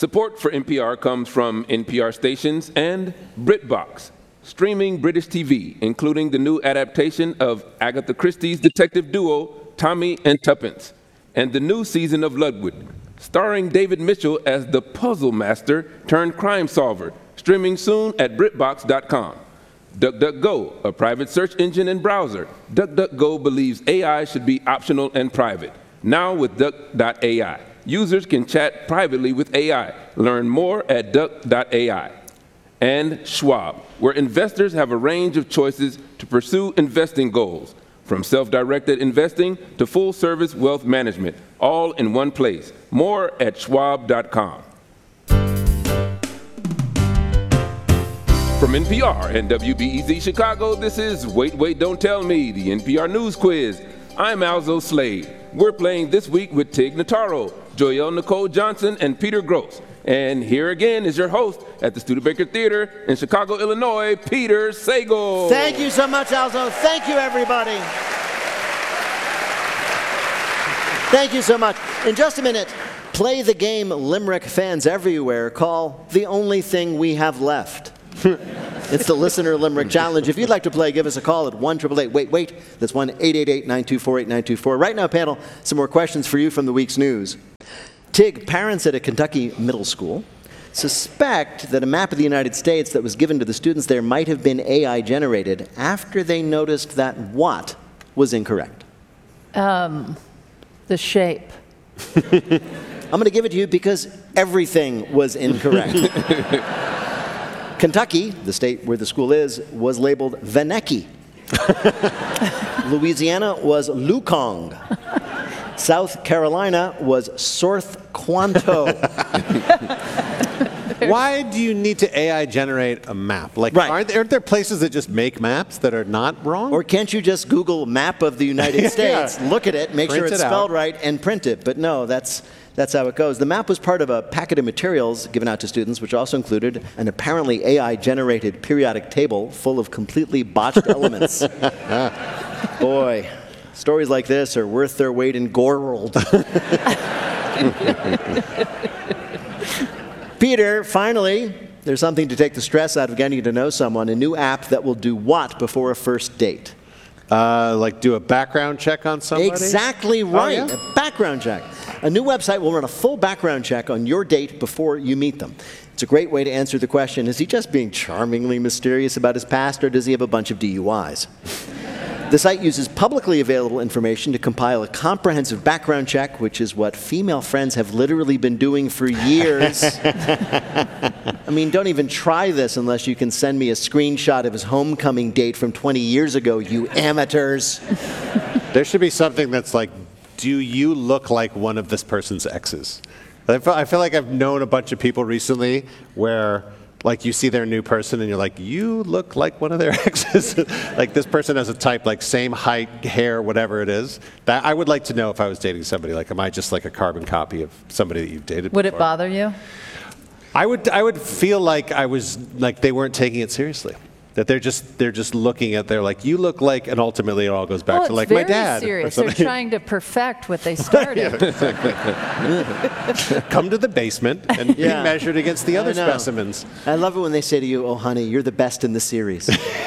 Support for NPR comes from NPR stations and BritBox, streaming British TV, including the new adaptation of Agatha Christie's detective duo, Tommy and Tuppence, and the new season of Ludwig, starring David Mitchell as the puzzle master turned crime solver, streaming soon at BritBox.com. DuckDuckGo, a private search engine and browser. DuckDuckGo believes AI should be optional and private. Now with Duck.ai, users can chat privately with AI. Learn more at Duck.ai. And Schwab, where investors have a range of choices to pursue investing goals, from self-directed investing to full-service wealth management, all in one place. More at Schwab.com. From NPR and WBEZ Chicago, this is Wait, Wait, Don't Tell Me, the NPR News Quiz. I'm Alzo Slade. We're playing this week with Tig Notaro, Joelle Nicole Johnson, and Peter Gross. And here again is your host at the Studebaker Theater in Chicago, Illinois, Peter Sagal. Thank you so much, Alzo. Thank you, everybody. Thank you so much. In just a minute, play the game Limerick fans everywhere call The Only Thing We Have Left. It's the Listener Limerick Challenge. If you'd like to play, give us a call at 1-888-WAIT-WAIT. That's 1-888-924-8924. Right now, panel, some more questions for you from the week's news. Tig, parents at a Kentucky middle school suspect that a map of the United States that was given to the students there might have been AI generated after they noticed that what was incorrect? The shape. I'm going to give it to you because everything was incorrect. Kentucky, the state where the school is, was labeled Vaneki. Louisiana was Lukong. South Carolina was Sorth Quanto. Why do you need to AI generate a map? Like, Right. aren't there places that just make maps that are not wrong? Or can't you just Google map of the United States, Yeah. look at it, make sure Print it's it spelled out. right, and print it? But no, that's how it goes. The map was part of a packet of materials given out to students, which also included an apparently AI-generated periodic table full of completely botched elements. Boy, stories like this are worth their weight in gold. Peter, finally, there's something to take the stress out of getting to know someone, a new app that will do what before a first date? Like do a background check on somebody? Exactly right, Oh, yeah? a background check. A new website will run a full background check on your date before you meet them. It's a great way to answer the question, is he just being charmingly mysterious about his past, or does he have a bunch of DUIs? The site uses publicly available information to compile a comprehensive background check, which is what female friends have literally been doing for years. I mean, don't even try this unless you can send me a screenshot of his homecoming date from 20 years ago, you amateurs. There should be something that's like, do you look like one of this person's exes? I feel like I've known a bunch of people recently where like you see their new person and you're like, you look like one of their exes. Like this person has a type, like same height, hair, whatever it is. That I would like to know if I was dating somebody. Like, am I just like a carbon copy of somebody that you've dated Would before? it bother you? I would feel like I was like they weren't taking it seriously. That they're just looking at, they're like, you look like, and ultimately it all goes back to like my dad. It's very or serious. They're something. trying to perfect what they started. Come to the basement and be Yeah. measured against the other I know. specimens. I love it when they say to you, oh, honey, you're the best in the series.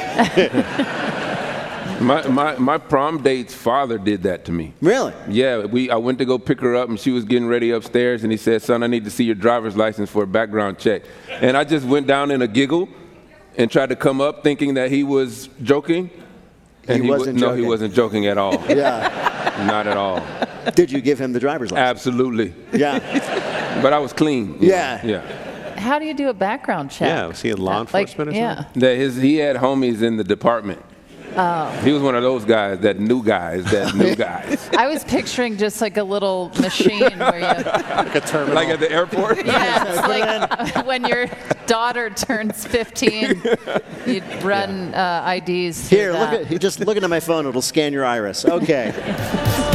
My prom date's father did that to me. Really? Yeah, I went to go pick her up, and she was getting ready upstairs, and he said, son, I need to see your driver's license for a background check. And I just went down in a giggle and tried to come up thinking that he was joking. And He wasn't No, joking. he wasn't joking at all. Yeah. Not at all. Did you give him the driver's license? Absolutely. Yeah. But I was clean. Yeah. Yeah. How do you do a background check? Yeah, was he in law enforcement or Yeah. He had homies in the department. Oh. He was one of those guys that knew guys. I was picturing just like a little machine where you, Like a terminal. Like at the airport? yeah, it's like when your daughter turns 15, you'd run IDs. through Here, that. just looking at my phone, it'll scan your iris. Okay.